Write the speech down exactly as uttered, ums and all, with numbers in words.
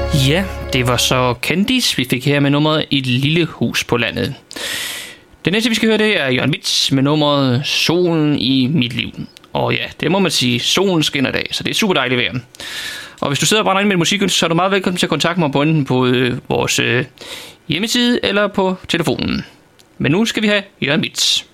Ja, det var så Candice, vi fik her med nummeret Et lille hus på landet. Det næste, vi skal høre, det er Jørgen Witz med nummeret Solen i mit liv. Og ja, det må man sige, solen skinner i dag, så det er super dejligt vejr. Og hvis du sidder og brænder ind med musik, så er du meget velkommen til at kontakte mig på enten på øh, vores øh, hjemmeside eller på telefonen. Men nu skal vi have Jørgen Witz.